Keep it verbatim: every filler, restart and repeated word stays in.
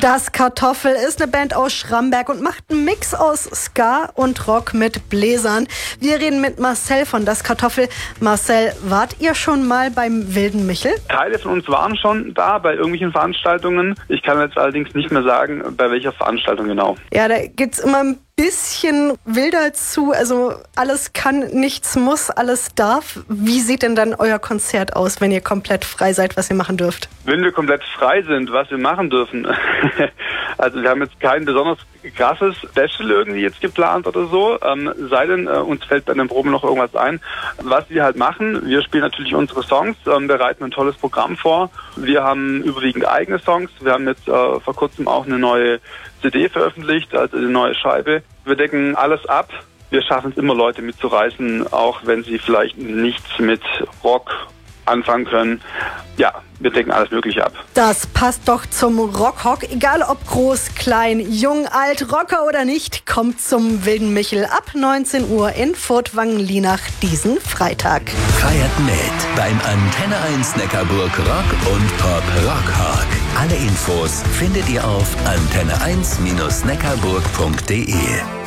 Das Kartoffel ist eine Band aus Schramberg und macht einen Mix aus Ska und Rock mit Bläsern. Wir reden mit Marcel von Das Kartoffel. Marcel, wart ihr schon mal beim Wilden Michel? Teile von uns waren schon da bei irgendwelchen Veranstaltungen. Ich kann jetzt allerdings nicht mehr sagen, bei welcher Veranstaltung genau. Ja, da gibt's immer ein bisschen wilder zu. Also alles kann, nichts muss, alles darf. Wie sieht denn dann euer Konzert aus, wenn ihr komplett frei seid, was ihr machen dürft? Wenn wir komplett frei sind, was wir machen dürfen. Also wir haben jetzt kein besonders krasses Special irgendwie jetzt geplant oder so. Ähm, sei denn, äh, uns fällt bei den Proben noch irgendwas ein. Was wir halt machen, wir spielen natürlich unsere Songs, ähm, bereiten ein tolles Programm vor. Wir haben überwiegend eigene Songs. Wir haben jetzt äh, vor kurzem auch eine neue C D veröffentlicht, also eine neue Scheibe. Wir decken alles ab. Wir schaffen es immer, Leute mitzureißen, auch wenn sie vielleicht nichts mit Rock anfangen können. Ja, wir decken alles Mögliche ab. Das passt doch zum Rockhock. Egal ob groß, klein, jung, alt, Rocker oder nicht, kommt zum Wilden Michel ab neunzehn Uhr in Furtwangen-Lienach diesen Freitag. Feiert mit beim Antenne eins Neckarburg Rock und Pop Rockhawk. Alle Infos findet ihr auf antenne eins Bindestrich neckarburg punkt de.